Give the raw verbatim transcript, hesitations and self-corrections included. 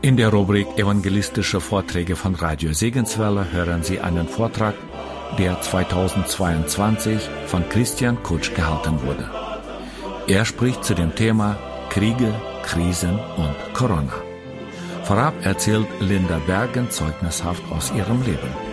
In der Rubrik Evangelistische Vorträge von Radio Segenswelle hören Sie einen Vortrag, der zweitausendzweiundzwanzig von Christian Kutsch gehalten wurde. Er spricht zu dem Thema Kriege, Krisen und Corona. Vorab erzählt Linda Bergen zeugnishaft aus ihrem Leben.